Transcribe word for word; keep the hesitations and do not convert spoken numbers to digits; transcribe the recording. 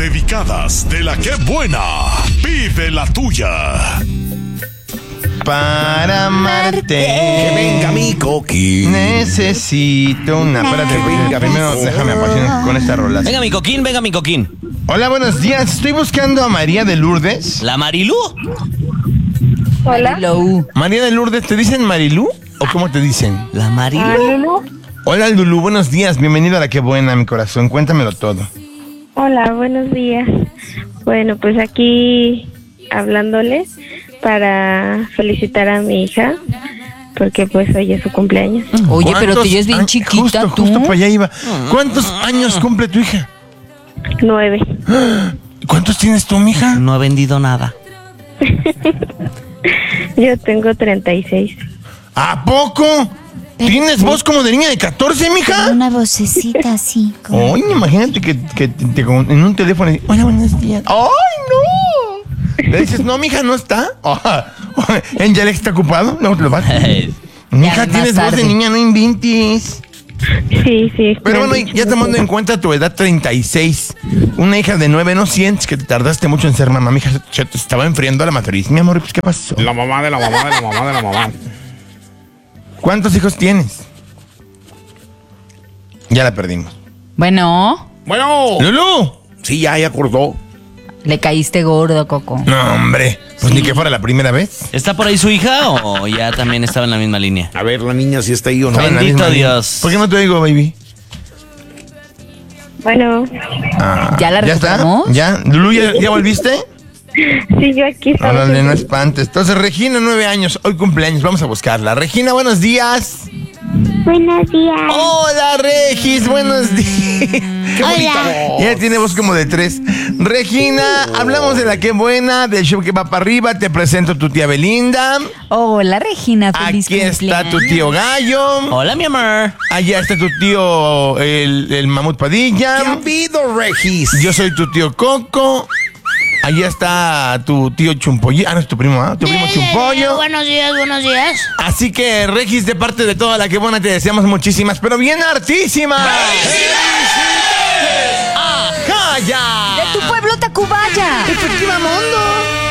dedicadas de la que buena. Pide la tuya. Para amarte. Que venga mi coquín. Necesito una. Espérate, venga, primero déjame apasionar con esta rola. Venga mi coquín, venga mi coquín. Hola, buenos días. Estoy buscando a María de Lourdes. ¿La Marilú? Hola. Hello. María de Lourdes, ¿te dicen Marilú o cómo te dicen? ¿La Marilú? Ah, Lulu. Hola, Lulú, buenos días. Bienvenido a La Qué Buena, mi corazón. Cuéntamelo todo. Hola, buenos días. Bueno, pues aquí hablándole para felicitar a mi hija, porque pues hoy es su cumpleaños. Oye, pero ¿Cuántos tú ya es bien an- chiquita, Justo, tú. justo para allá iba. ¿Cuántos años cumple tu hija? Nueve. ¿Cuántos tienes tú, mija? No he vendido nada. Yo tengo treinta y seis. ¿A poco? ¿Tienes voz como de niña de catorce, mija? Una vocecita así. como- Oye, imagínate que, que te- te- en un teléfono y, hola, buenos días. ¡Ay, no! Le dices, no, mija, no está. ¿En ya está ocupado? No, te lo vas. Mija, más tienes voz de tarde. niña, no inventes. Sí, sí. Pero me bueno, han dicho ya tomando en cuenta tu edad treinta y seis, una hija de nueve, ¿no sientes que te tardaste mucho en ser mamá? Mi hija se te estaba enfriando la matriz. Mi amor, pues, ¿qué pasó? La mamá de la mamá de la mamá de la mamá. ¿Cuántos hijos tienes? Ya la perdimos. Bueno, Bueno. ¡Lulú! Sí, ya, ya acordó. le caíste gordo, Coco. No, hombre. Pues ni que fuera la primera vez. ¿Está por ahí su hija o ya también estaba en la misma línea? A ver, la niña si está ahí o no. Estaba en la Bendito misma línea. Dios. ¿Por qué no te oigo, baby? Bueno, Ah, ¿Ya la ¿Ya está? recuperamos? ¿Ya? ¿Lulú, ya, ya volviste? sí, yo aquí estaba. Órale, no siempre- espantes. Entonces, Regina, nueve años, hoy cumpleaños, vamos a buscarla. Regina, buenos días. Buenos días. Hola, Regis, buenos días. Hola. Ya tiene voz como de tres. Regina, hablamos de La Qué Buena, del show que va para arriba. Te presento a tu tía Belinda. Hola, Regina, feliz Aquí está tu cumpleaños. tío Gallo. Hola, mi amor. Allá está tu tío, el, el Mamut ¿Qué ha Padilla. habido, Regis? Yo soy tu tío Coco. Allá está tu tío Chumpollo. Ah, no es tu primo, ¿ah? Tu primo Chumpollo. Buenos días, buenos días. Así que, Regis, de parte de toda La Qué Buena, te deseamos muchísimas, pero bien hartísimas. ¡Ajá, ya! ¡De tu pueblo, Tacubaya! ¡Efectiva Mundo!